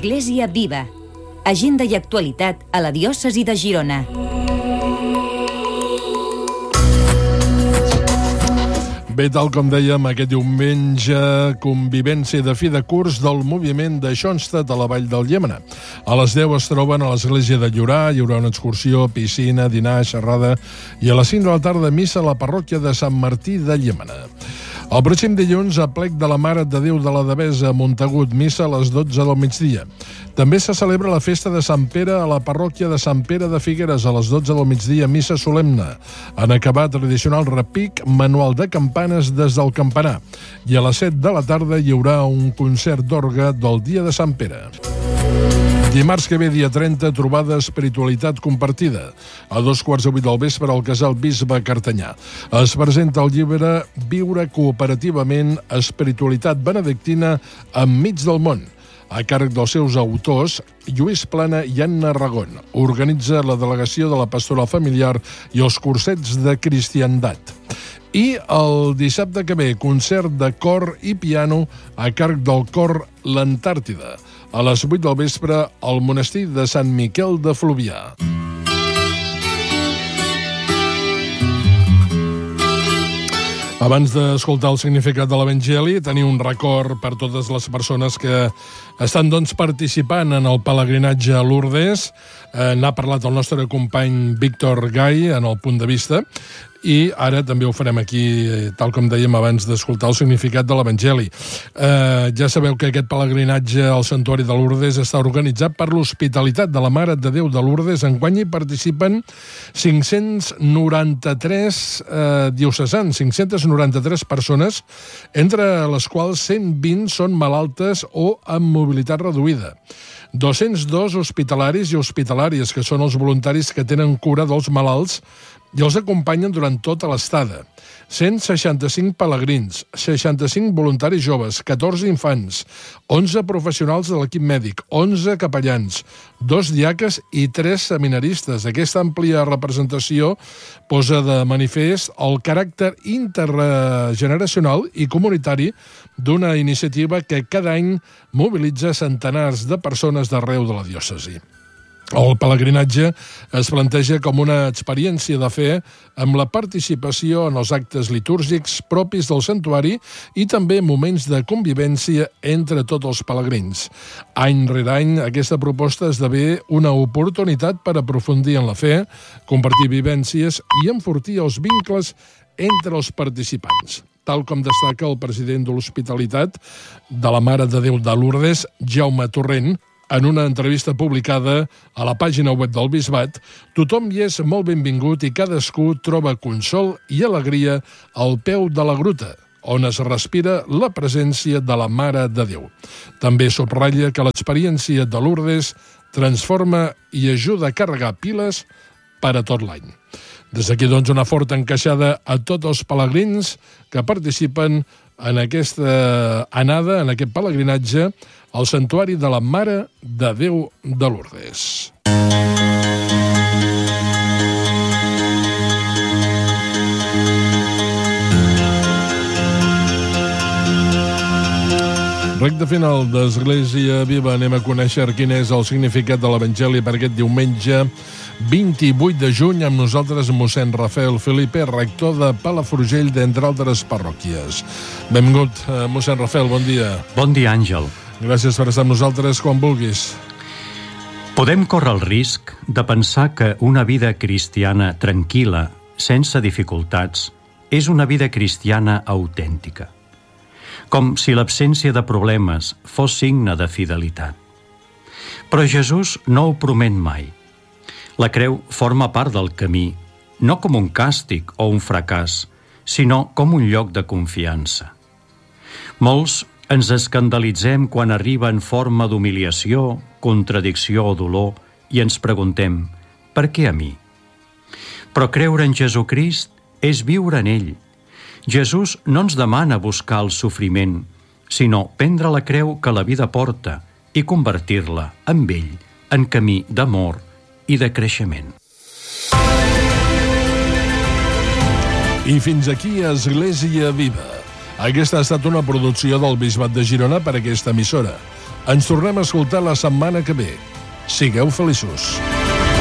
Església Viva. Agenda i actualitat a la diòcesi de Girona. Bé, tal com dèiem, aquest diumenge, convivència de fi de curs del moviment de Schoenstatt a la Vall del Llémena. A les 10 es troben a l'església de Llorà, hi haurà una excursió, piscina, dinar, xerrada, i a les 5 de la tarda missa a la parròquia de Sant Martí de Llémena. El pròxim dilluns, a plec de la Mare de Déu de la Devesa a Montagut, missa a les 12 del migdia. També se celebra la festa de Sant Pere a la parròquia de Sant Pere de Figueres a les 12 del migdia, missa solemne. En acabar, tradicional repic, manual de campanes des del campanar. I a les 7 de la tarda hi haurà un concert d'orgue del dia de Sant Pere. Dimarts que ve, dia 30, trobada Espiritualitat Compartida. A 2:15 del vespre al Casal Bisbe Cartanyà. Es presenta el llibre Viure cooperativament, espiritualitat benedictina enmig del món, a càrrec dels seus autors, Lluís Plana i Anna Ragón. Organitza la delegació de la Pastoral Familiar i els cursets de Cristiandat. I el dissabte que ve, concert de cor i piano a càrrec del cor L'Antàrtida. A les 8 del vespre, al monestir de Sant Miquel de Fluvià. Abans d'escoltar el significat de l'Evangeli, tenir un record per totes les persones que estan participant en el pelegrinatge a Lourdes. N'ha parlat el nostre company Víctor Gai en el Punt de Vista, i ara també ho farem aquí, tal com dèiem abans d'escoltar el significat de l'Evangeli. Ja sabeu que aquest pelegrinatge al Santuari de Lourdes està organitzat per l'Hospitalitat de la Mare de Déu de Lourdes. Enguany hi participen 593 diocesans, 593 persones, entre les quals 120 són malaltes o amb mobilitat reduïda. 202 hospitalaris i hospitalàries, que són els voluntaris que tenen cura dels malalts i els acompanyen durant tota l'estada. 165 pelegrins, 65 voluntaris joves, 14 infants, 11 professionals de l'equip mèdic, 11 capellans, 2 diaques i 3 seminaristes. Aquesta àmplia representació posa de manifest el caràcter intergeneracional i comunitari d'una iniciativa que cada any mobilitza centenars de persones d'arreu de la diòcesi. El pelegrinatge es planteja com una experiència de fe amb la participació en els actes litúrgics propis del santuari i també moments de convivència entre tots els pelegrins. Any rere any, aquesta proposta esdevé una oportunitat per aprofundir en la fe, compartir vivències i enfortir els vincles entre els participants. Tal com destaca el president de l'Hospitalitat de la Mare de Déu de Lourdes, Jaume Torrent, en una entrevista publicada a la pàgina web del Bisbat, tothom hi és molt benvingut i cadascú troba consol i alegria al peu de la gruta, on es respira la presència de la Mare de Déu. També subratlla que l'experiència de Lourdes transforma i ajuda a carregar piles per a tot l'any. Des d'aquí, una forta encaixada a tots els pelegrins que participen en aquesta anada, en aquest pelegrinatge, al Santuari de la Mare de Déu de Lourdes. Recte final d'Església Viva, anem a conèixer quin és el significat de l'Evangeli per aquest diumenge 28 de juny, amb nosaltres mossèn Rafael Felipe, rector de Palafrugell, d'entre altres parròquies. Benvingut, mossèn Rafael, bon dia. Bon dia, Àngel. Gràcies per estar amb nosaltres quan vulguis. Podem córrer el risc de pensar que una vida cristiana tranquil·la, sense dificultats, és una vida cristiana autèntica. Com si l'absència de problemes fos signe de fidelitat. Però Jesús no ho promet mai. La creu forma part del camí, no com un càstig o un fracàs, sinó com un lloc de confiança. Molts ens escandalitzem quan arriba en forma d'humiliació, contradicció o dolor i ens preguntem, per què a mi? Però creure en Jesucrist és viure en ell. Jesús no ens demana buscar el sofriment, sinó prendre la creu que la vida porta i convertir-la amb ell en camí d'amor i de creixement. I fins aquí Església Viva. Aquesta ha estat una producció del Bisbat de Girona per aquesta emissora. Ens tornem a escoltar la setmana que ve. Sigueu feliços.